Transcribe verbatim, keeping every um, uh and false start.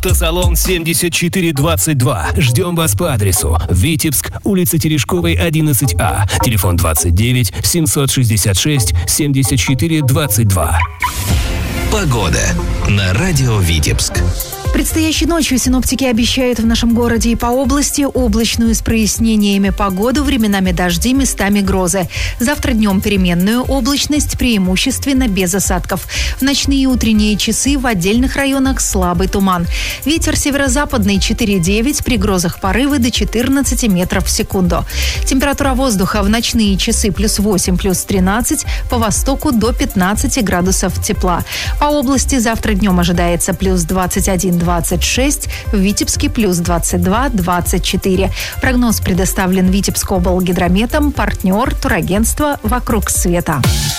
Автосалон семьдесят четыре двадцать два. Ждем вас по адресу: Витебск, улица Терешковой, одиннадцать А. Телефон двадцать девять семьсот шестьдесят шесть семьдесят четыре двадцать два. Погода на радио Витебск. Предстоящей ночью синоптики обещают в нашем городе и по области облачную с прояснениями погоду, временами дожди, местами грозы. Завтра днем переменную облачность, преимущественно без осадков. В ночные и утренние часы в отдельных районах слабый туман. Ветер северо-западный четыре-девять, при грозах порывы до четырнадцати метров в секунду. Температура воздуха в ночные часы плюс восемь, плюс тринадцать, по востоку до пятнадцати градусов тепла. По области завтра днем ожидается плюс двадцать один, двадцать шесть, в Витебске плюс двадцать два, двадцать четыре. Прогноз предоставлен Витебскоблгидрометом, партнер турагентства «Вокруг света».